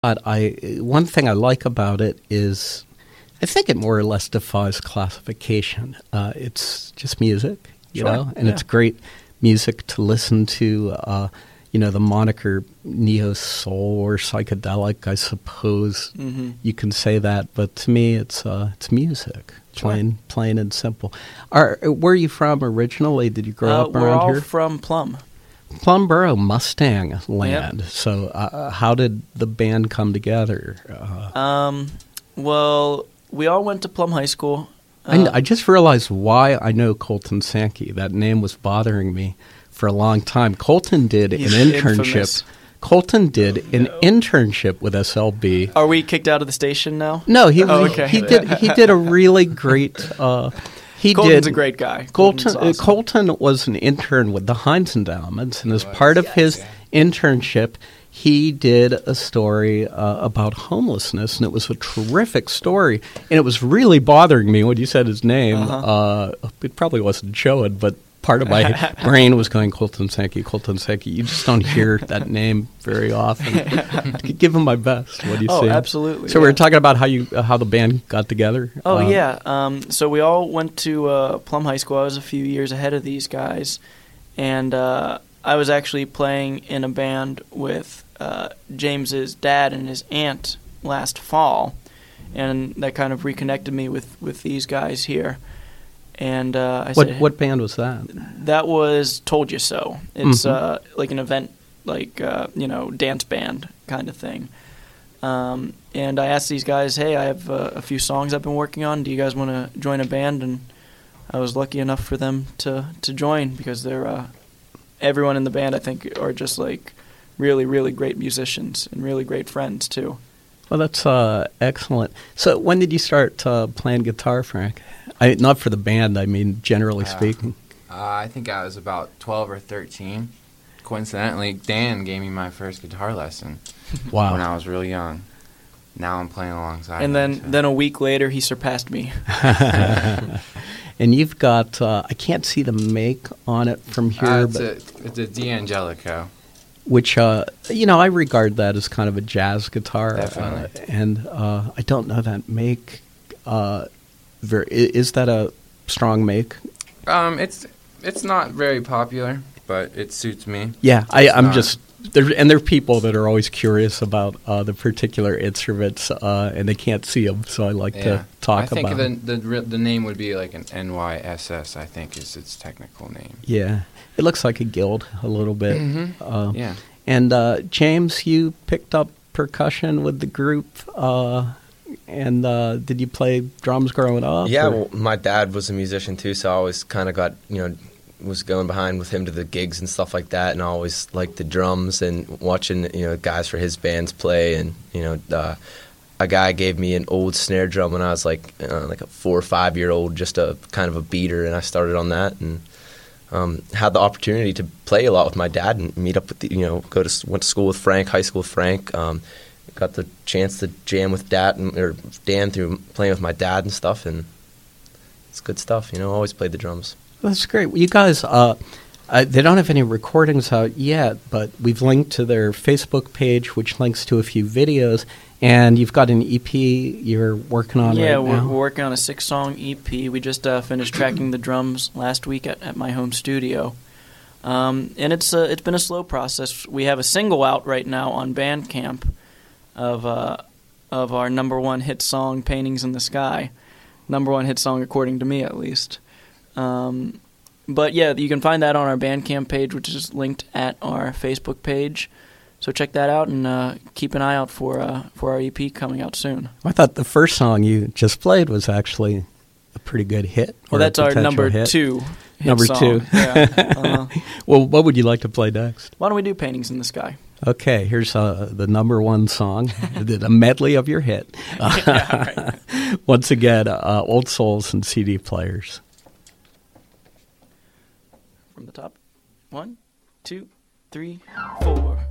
But one thing I like about it is I think it more or less defies classification. It's just music, you know, and it's great music to listen to. The moniker neo-soul or psychedelic, I suppose you can say that. But to me, it's music, plain and simple. Where are you from originally? Did you grow up around here? We're all from Plum. Plumboro, Mustang land. Yep. So how did the band come together? Well, we all went to Plum High School. I just realized why I know Colton Sankey. That name was bothering me for a long time. Colton did an internship. Infamous. Colton did an internship with SLB. Are we kicked out of the station now? No, he did a really great. Colton's a great guy. Colton was an intern with the Heinz Endowments, and as part of his internship, he did a story about homelessness, and it was a terrific story. And it was really bothering me when you said his name. It probably wasn't showing, but part of my brain was going, Colton Sankey, Colton Sankey. You just don't hear that name very often. Give him my best. What do you say? Oh, absolutely. So we were talking about how the band got together. So we all went to Plum High School. I was a few years ahead of these guys, and I was actually playing in a band with James's dad and his aunt last fall, and that kind of reconnected me with these guys here. And what band was that? That was Told You So. It's like an event, dance band kind of thing. And I asked these guys, hey, I have a few songs I've been working on. Do you guys want to join a band? And I was lucky enough for them to join because they're everyone in the band, I think, are just like really, really great musicians and really great friends too. Well, that's excellent. So when did you start playing guitar, Frank? Not for the band, I mean, generally speaking. I think I was about 12 or 13. Coincidentally, Dan gave me my first guitar lesson when I was really young. Now I'm playing alongside him. And then a week later, he surpassed me. And you've got, I can't see the make on it from here. It's a D'Angelico. Which, I regard that as kind of a jazz guitar. Definitely. And I don't know that make. Is that a strong make? It's not very popular, but it suits me. Yeah, I'm just there are people that are always curious about the particular instruments, and they can't see them, so I like to talk about. I think the name would be like an NYSS. I think is its technical name. Yeah, it looks like a guild a little bit. Yeah. And James, you picked up percussion with the group. And did you play drums growing up? Yeah, well, my dad was a musician too, so I always kind of got, was going behind with him to the gigs and stuff like that, and I always liked the drums and watching, guys for his bands play. And, a guy gave me an old snare drum when I was like a 4 or 5 year old, just a kind of a beater, and I started on that and had the opportunity to play a lot with my dad and meet up with went to school with Frank, high school with Frank. Got the chance to jam with Dan through playing with my dad and stuff, and it's good stuff. Always played the drums. That's great. Well, you guys, they don't have any recordings out yet, but we've linked to their Facebook page, which links to a few videos, and you've got an EP you're working on right now. Yeah, we're working on a 6-song EP. We just finished tracking the drums last week at my home studio. And it's been a slow process. We have a single out right now on Bandcamp of our number one hit song, Paintings in the Sky. Number one hit song according to me, at least. But yeah, you can find that on our Bandcamp page, which is linked at our Facebook page. So check that out and keep an eye out for our EP coming out soon. I thought the first song you just played was actually a pretty good hit. Well, that's our number hit. 2 hit Number song. 2. Yeah. Well, what would you like to play next? Why don't we do Paintings in the Sky? Okay, here's the number one song, a medley of your hit. Yeah, right. Once again, Old Souls and CD players. From the top. 1, 2, 3, 4.